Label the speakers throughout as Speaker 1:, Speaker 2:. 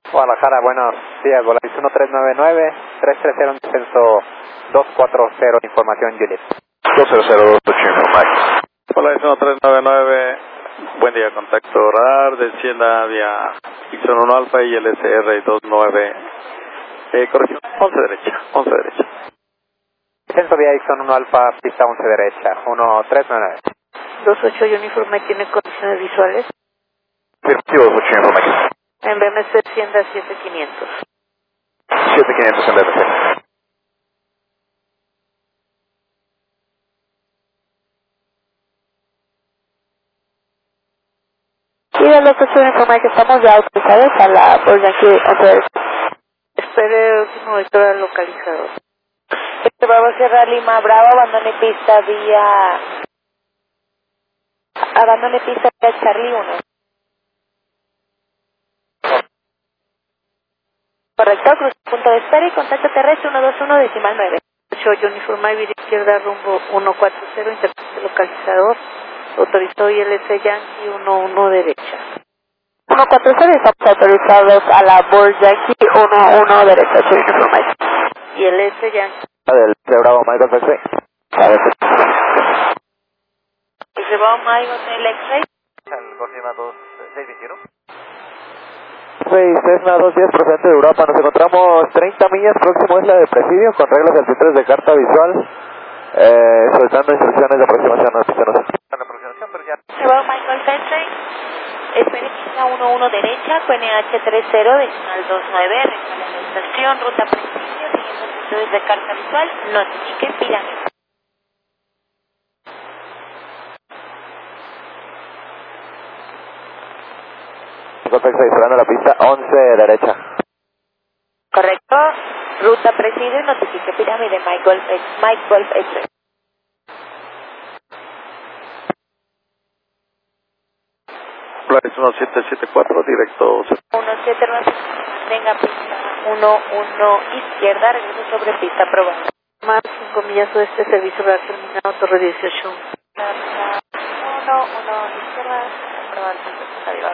Speaker 1: Guadalajara, buenos días, Volaris 1399, 330 en descenso 240, información Juliet.
Speaker 2: 200, Max.
Speaker 3: Volaris 1399, buen día, contacto radar, descienda vía X1 Alfa y LSR 29, corrección, 11 derecha, 11 derecha.
Speaker 1: Descenso vía X1 Alfa, pista 11 derecha, 1399.
Speaker 4: 28 uniforme tiene condiciones visuales.
Speaker 2: Positivo, 28 Max.
Speaker 4: En BMC descienda 7500.
Speaker 2: 7500 en BMC.
Speaker 4: Y de los 8 uniforme que estamos ya autorizados a la por Yankee 11 derecha. Espere el último vector localizador. Bravo Sierra Lima, Bravo, abandone pista vía Charlie 1. Correcto, cruz punto de espera y contacto terrestre 121.9. 8 uniforme vía izquierda rumbo 140, interprete localizador, autorizó ILS Yankee 11 derecha. 140 estamos autorizados a la Board Yankee 11 derecha, 8 uniforme. ILS Yankee.
Speaker 2: De Bravo, Michael X-Ray.
Speaker 4: Y se va Mike Hotel X-Ray.
Speaker 2: El Golfima 2621. 6 210 procedente de Europa, nos encontramos 30 millas, próximo es la de Presidio, con reglas altitud de carta visual, soltando instrucciones de aproximación, no la aproximación, pero ya.
Speaker 4: Se va Michael X-Ray. Espere pista 11 derecha, QNH 30, decimal 29, recuerda la estación, ruta Presidio, siguiendo instrucciones de carta visual, notifique pirámide.
Speaker 2: Contacto cerrando la pista 11 derecha.
Speaker 4: Correcto, ruta Presidio, notifique pirámide, Mike Golf X-Ray.
Speaker 3: Volaris 1774, directo.
Speaker 4: 179, mantenga pista 11 izquierda, regreso sobre pista aprobada. Más 5 millas oeste, servicio real terminado, Torre 18. 1 izquierda, aprobado el punto arriba.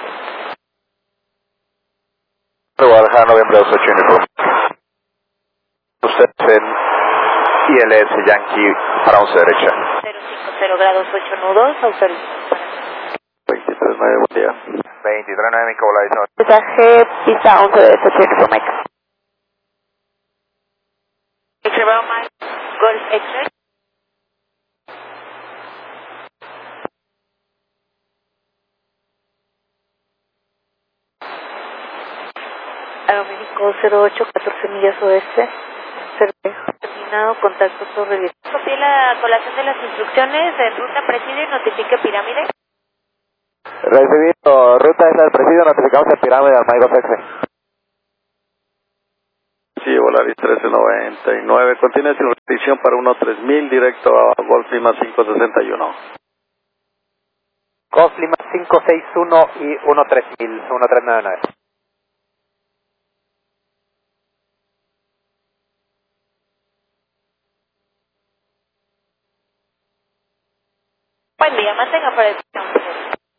Speaker 2: Guadalajara, noviembre 28 uniforme. Usted en ILS Yankee para 11 derecha.
Speaker 4: 050 grados 8 nudos, autorizado para
Speaker 3: 239, buen día.
Speaker 2: 239, Mico Volaris.
Speaker 4: mensaje pista 11 de 8 uniforme. Bravo Mike Golf X-Ray. Aeroméxico 08, 14 millas oeste. Terminado, contacto sobre 10. Copie la colación de las instrucciones en ruta Presidio y notifique pirámide.
Speaker 2: Recibido, ruta es la del Presidio, notificamos el pirámide al Michael X-Ray.
Speaker 3: Sí, Volaris 1399, continúe sin restricción para 13000, directo a Golf Lima 561.
Speaker 1: Golf Lima 561 y 1399.
Speaker 4: Buen día, mantenga por el